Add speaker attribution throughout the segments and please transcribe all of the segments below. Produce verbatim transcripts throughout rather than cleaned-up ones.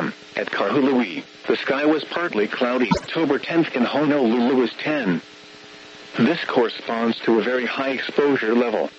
Speaker 1: p.m. at Kahului, the sky was partly cloudy. October tenth in Honolulu was ten. This corresponds to a very high exposure level.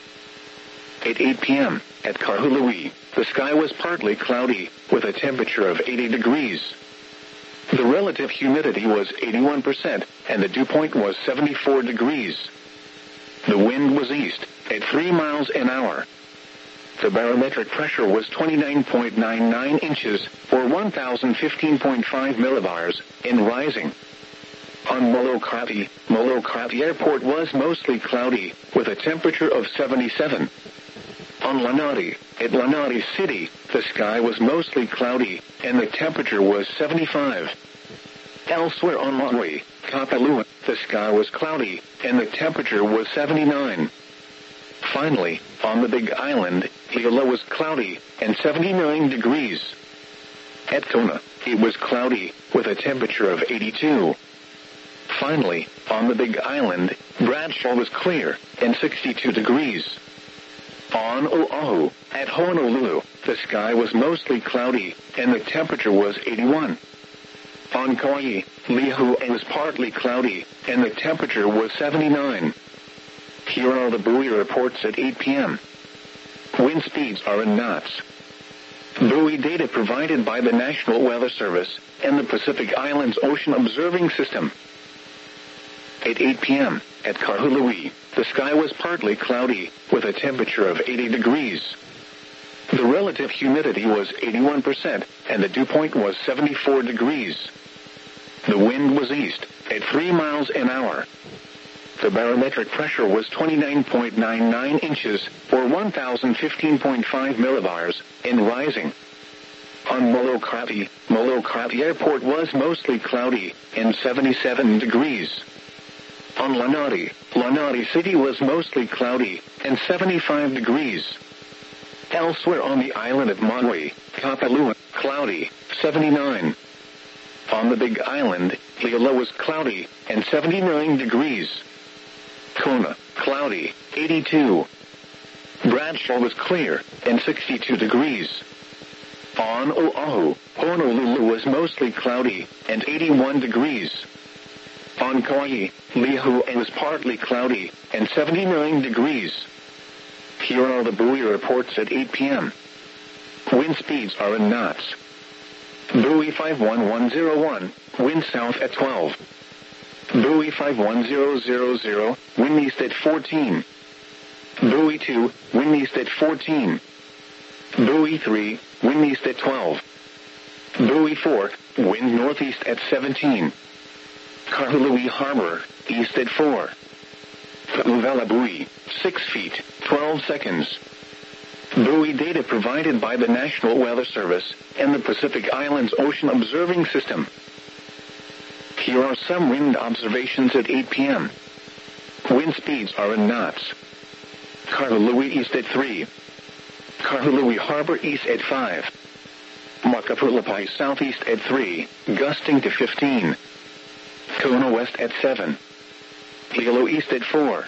Speaker 1: At eight p.m. at Kahului, the sky was partly cloudy, with a temperature of eighty degrees. The relative humidity was eighty-one percent, and the dew point was seventy-four degrees. The wind was east, at three miles an hour. The barometric pressure was twenty-nine point nine nine inches, or one thousand fifteen point five millibars, and rising. On Molokai, Molokai Airport was mostly cloudy, with a temperature of seventy-seven. On Lanai, at Lanai City, the sky was mostly cloudy, and the temperature was seventy-five. Elsewhere on Maui, Kapalua, the sky was cloudy, and the temperature was seventy-nine. Finally, on the Big Island, Hilo was cloudy, and seventy-nine degrees. At Kona, it was cloudy, with a temperature of eighty-two. Finally, on the Big Island, Bradshaw was clear, and sixty-two degrees. On Oahu, at Honolulu, the sky was mostly cloudy, and the temperature was eighty-one. On Kauai, Lihue was partly cloudy, and the temperature was seventy-nine. Here are the buoy reports at eight p.m. Wind speeds are in knots. Buoy data provided by the National Weather Service and the Pacific Islands Ocean Observing System. At eight p.m. at Kahului, the sky was partly cloudy, with a temperature of eighty degrees. The relative humidity was eighty-one percent, and the dew point was seventy-four degrees. The wind was east, at three miles an hour. The barometric pressure was twenty-nine point nine nine inches, or one thousand fifteen point five millibars, and rising. On Molokai, Molokai Airport was mostly cloudy, and seventy-seven degrees. On Lanai, Lanai City was mostly cloudy, and seventy-five degrees. Elsewhere on the island of Maui, Kapalua, cloudy, seventy-nine. On the Big Island, Hilo was cloudy, and seventy-nine degrees. Kona, cloudy, eighty-two. Bradshaw was clear, and sixty-two degrees. On Oahu, Honolulu was mostly cloudy, and eighty-one degrees. On Kauai, Lihue was partly cloudy, and seventy-nine degrees. Here are the buoy reports at eight p.m. Wind speeds are in knots. Buoy five one one zero one, wind south at twelve. Buoy five one zero zero zero, wind east at fourteen. Buoy two, wind east at fourteen. Buoy three, wind east at twelve. Buoy four, wind northeast at seventeen. Kahului Harbor, east at four. Pu'uvela Buoy, six feet, twelve seconds. Buoy data provided by the National Weather Service and the Pacific Islands Ocean Observing System. Here are some wind observations at eight p.m. Wind speeds are in knots. Kahului east at three. Kahului Harbor east at five. Makapulapai southeast at three, gusting to fifteen. Kona west at seven. Hilo east at four.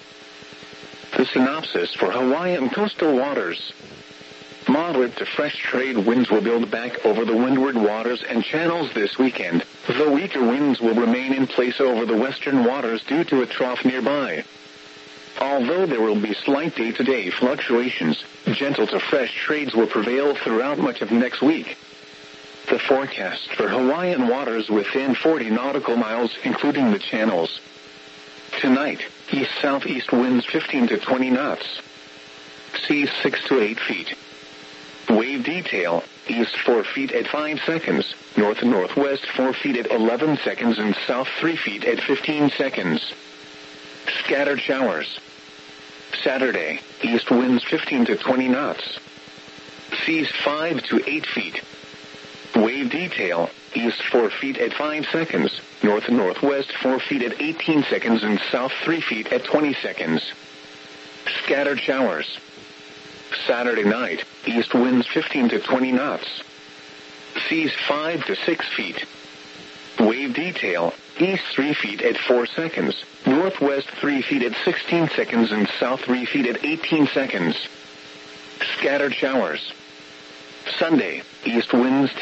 Speaker 1: The synopsis for Hawaiian coastal waters. Moderate to fresh trade winds will build back over the windward waters and channels this weekend, though weaker winds will remain in place over the western waters due to a trough nearby. Although there will be slight day-to-day fluctuations, gentle to fresh trades will prevail throughout much of next week. The forecast for Hawaiian waters within forty nautical miles, including the channels. Tonight, east-southeast winds fifteen to twenty knots. Seas six to eight feet. Wave detail, east four feet at five seconds, north-northwest four feet at eleven seconds, and south three feet at fifteen seconds. Scattered showers. Saturday, east winds fifteen to twenty knots. Seas five to eight feet. Wave detail, east four feet at five seconds, north-northwest four feet at eighteen seconds, and south three feet at twenty seconds. Scattered showers. Saturday night, east winds fifteen to twenty knots. Seas five to six feet. Wave detail, east three feet at four seconds, northwest three feet at sixteen seconds, and south three feet at eighteen seconds. Scattered showers. Sunday, east winds